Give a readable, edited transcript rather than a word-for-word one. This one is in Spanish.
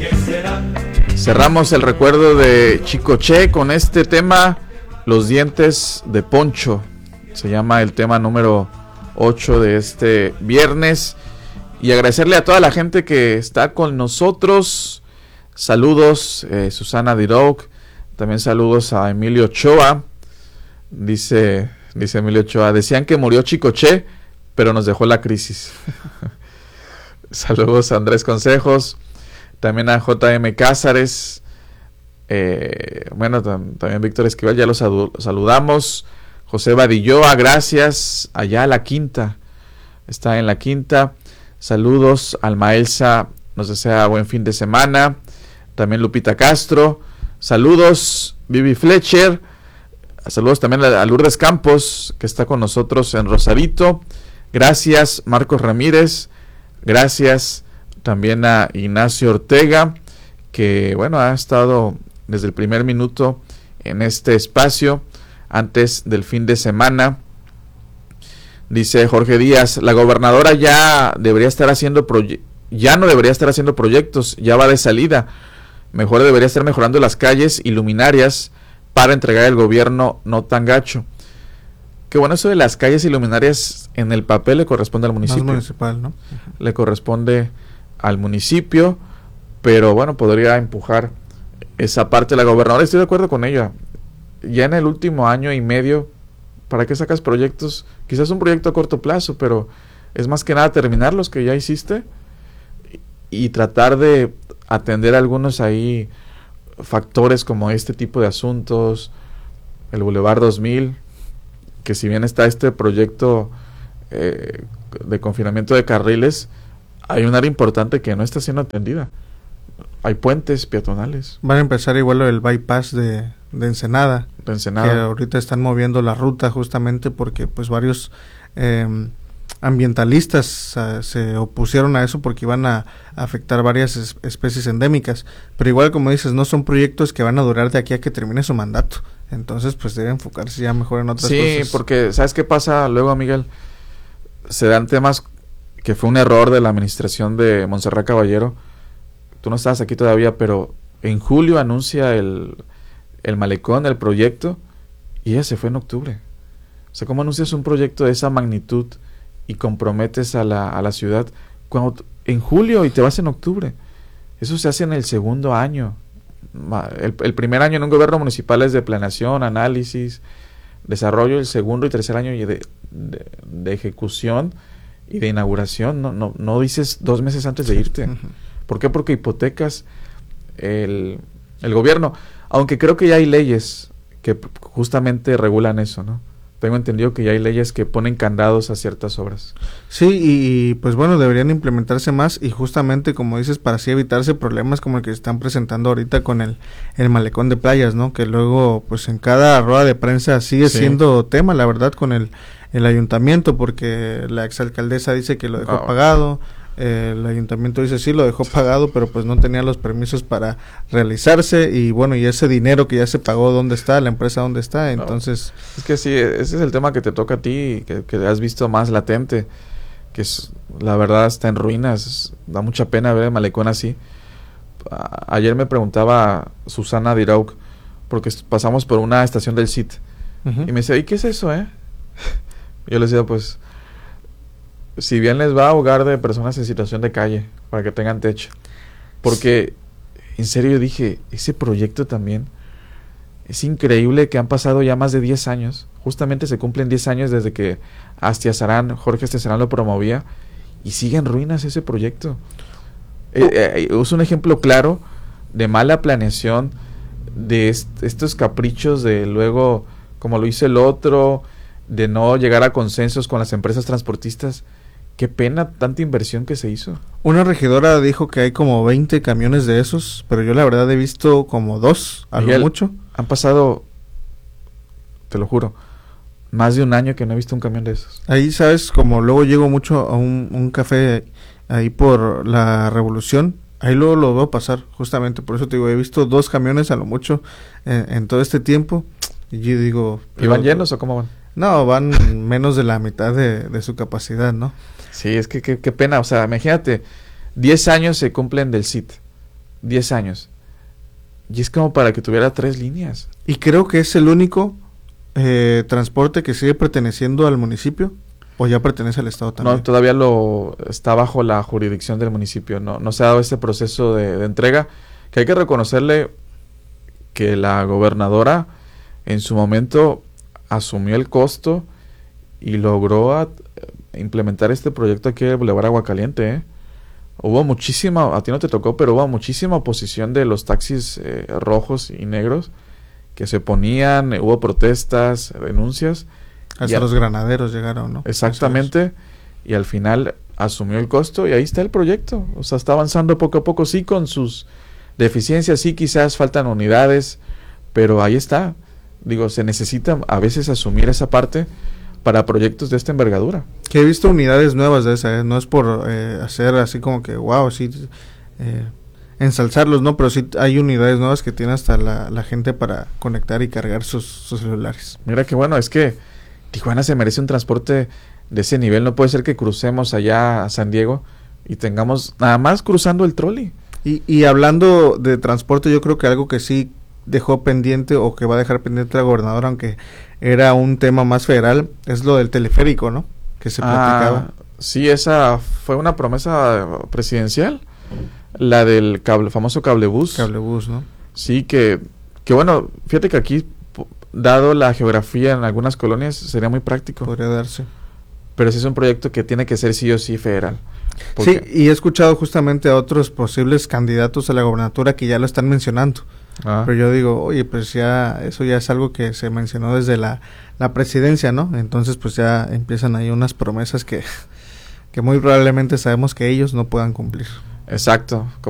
Cerramos el recuerdo de Chicoché con este tema, Los dientes de Poncho. Se llama el tema número 8 de este viernes. Y agradecerle a toda la gente que está con nosotros. Saludos, Susana Diroc. También saludos a Emilio Ochoa. Dice Emilio Ochoa, decían que murió Chicoché, pero nos dejó la crisis. Saludos a Andrés Consejos. También a JM Cázares. También Víctor Esquivel, ya los saludamos. José Badilloa, gracias. Allá a La Quinta. Está en La Quinta. Saludos. Alma Elsa nos desea buen fin de semana. También Lupita Castro. Saludos. Vivi Fletcher. Saludos también a Lourdes Campos, que está con nosotros en Rosarito. Gracias. Marcos Ramírez. Gracias. También a Ignacio Ortega, que ha estado desde el primer minuto en este espacio antes del fin de semana. Dice Jorge Díaz, la gobernadora ya no debería estar haciendo proyectos, ya va de salida. Mejor debería estar mejorando las calles y luminarias para entregar el gobierno no tan gacho. Que bueno, eso de las calles y luminarias en el papel le corresponde al municipio. Más municipal, ¿no? Le corresponde al municipio, pero podría empujar esa parte de la gobernadora. Estoy de acuerdo con ella. Ya en el último año y medio, ¿para qué sacas proyectos? Quizás un proyecto a corto plazo, pero es más que nada terminar los que ya hiciste y tratar de atender algunos ahí factores como este tipo de asuntos, el Boulevard 2000, que si bien está este proyecto de confinamiento de carriles, hay un área importante que no está siendo atendida. Hay puentes peatonales. Van a empezar igual el bypass de Ensenada. Que ahorita están moviendo la ruta justamente porque pues varios ambientalistas se opusieron a eso porque iban a afectar varias especies endémicas. Pero igual, como dices, no son proyectos que van a durar de aquí a que termine su mandato. Entonces pues debe enfocarse ya mejor en otras cosas. Sí, porque ¿sabes qué pasa luego, Miguel? Se dan temas que fue un error de la administración de Montserrat Caballero. Tú no estabas aquí todavía, pero en julio anuncia el malecón, el proyecto, y ella se fue en octubre. O sea, ¿cómo anuncias un proyecto de esa magnitud y comprometes a la ciudad en julio y te vas en octubre? Eso se hace en el segundo año. El primer año en un gobierno municipal es de planeación, análisis, desarrollo. El segundo y tercer año de ejecución y de inauguración. No dices 2 meses antes de irte. Uh-huh. ¿Por qué? Porque hipotecas el gobierno. Aunque creo que ya hay leyes que justamente regulan eso, ¿no? Tengo entendido que ya hay leyes que ponen candados a ciertas obras. Sí, y pues deberían implementarse más y justamente, como dices, para así evitarse problemas como el que se están presentando ahorita con el malecón de playas, ¿no? Que luego, pues en cada rueda de prensa sigue siendo tema, la verdad, con el ayuntamiento, porque la exalcaldesa dice que lo dejó pagado. El ayuntamiento dice sí, lo dejó pagado, pero pues no tenía los permisos para realizarse y y ese dinero que ya se pagó, ¿dónde está? La empresa, ¿dónde está? Entonces... Es que sí, ese es el tema que te toca a ti, que has visto más latente, que es, la verdad está en ruinas, da mucha pena ver el malecón así. Ayer me preguntaba Susana Diroc, porque pasamos por una estación del CIT, uh-huh. Y me decía, ¿y qué es eso, Yo le decía, pues... si bien les va a ahogar de personas en situación de calle, para que tengan techo. Porque, en serio, yo dije, ese proyecto también, es increíble que han pasado ya más de 10 años. Justamente se cumplen 10 años desde que Jorge Astezarán lo promovía, y sigue en ruinas ese proyecto. Es un ejemplo claro de mala planeación, de estos caprichos de luego, como lo hizo el otro, de no llegar a consensos con las empresas transportistas. Qué pena tanta inversión que se hizo. Una regidora dijo que hay como 20 camiones de esos, pero yo la verdad he visto como 2, a lo mucho. Han pasado, te lo juro, más de un año que no he visto un camión de esos. Ahí, ¿sabes? Como luego llego mucho a un café ahí por la Revolución, ahí luego lo veo pasar, justamente por eso te digo, he visto 2 camiones a lo mucho en todo este tiempo, y yo digo... ¿Y van llenos o cómo van? No, van menos de la mitad de su capacidad, ¿no? Sí, es que qué pena, o sea, imagínate, 10 años se cumplen del CIT, 10 años. Y es como para que tuviera 3 líneas. Y creo que es el único transporte que sigue perteneciendo al municipio, o ya pertenece al estado también. No, todavía está bajo la jurisdicción del municipio. No se ha dado este proceso de entrega, que hay que reconocerle que la gobernadora en su momento asumió el costo y logró implementar este proyecto aquí de Boulevard Aguacaliente. Hubo muchísima, a ti no te tocó, pero hubo muchísima oposición de los taxis rojos y negros que se oponían, hubo protestas, denuncias. Hasta los granaderos llegaron, ¿no? Exactamente, y al final asumió el costo y ahí está el proyecto. O sea, está avanzando poco a poco, sí, con sus deficiencias, sí, quizás faltan unidades, pero ahí está. Digo, se necesita a veces asumir esa parte para proyectos de esta envergadura. Que he visto unidades nuevas de esa, no es por hacer así como que, wow, sí, ensalzarlos, ¿no? Pero sí hay unidades nuevas que tiene hasta la gente para conectar y cargar sus celulares. Mira que bueno, es que Tijuana se merece un transporte de ese nivel. No puede ser que crucemos allá a San Diego y tengamos nada más cruzando el trolley. Y hablando de transporte, yo creo que algo que sí dejó pendiente o que va a dejar pendiente la gobernadora, aunque era un tema más federal, es lo del teleférico, ¿no? Que se platicaba. Sí, esa fue una promesa presidencial, la del famoso cablebús. Cablebús, ¿no? Sí, que bueno, fíjate que aquí, dado la geografía en algunas colonias, sería muy práctico. Podría darse. Pero sí es un proyecto que tiene que ser sí o sí federal. Sí, y he escuchado justamente a otros posibles candidatos a la gobernatura que ya lo están mencionando. Pero yo digo, oye, pues ya eso ya es algo que se mencionó desde la presidencia, ¿no? Entonces pues ya empiezan ahí unas promesas que muy probablemente sabemos que ellos no puedan cumplir. Exacto.